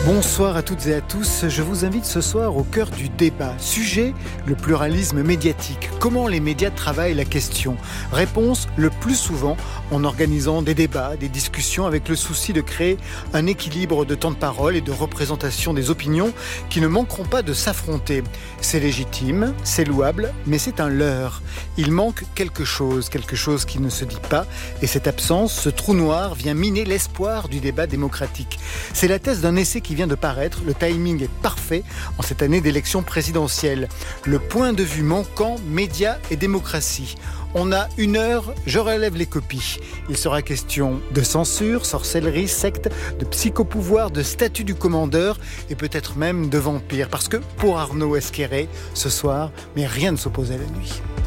Bonsoir à toutes et à tous, je vous invite ce soir au cœur du débat. Sujet, le pluralisme médiatique. Comment les médias travaillent la question ? Réponse, le plus souvent en organisant des débats, des discussions avec le souci de créer un équilibre de temps de parole et de représentation des opinions qui ne manqueront pas de s'affronter. C'est légitime, c'est louable, mais c'est un leurre. Il manque quelque chose qui ne se dit pas, et cette absence, ce trou noir, vient miner l'espoir du débat démocratique. C'est la thèse d'un essai qui vient de paraître, le timing est parfait en cette année d'élection présidentielle. Le point de vue manquant, médias et démocratie. On a 1 heure, je relève les copies. Il sera question de censure, sorcellerie, secte, de psychopouvoir, de statut du commandeur et peut-être même de vampire. Parce que pour Arnaud Esquerré, ce soir, mais rien ne s'oppose à la nuit.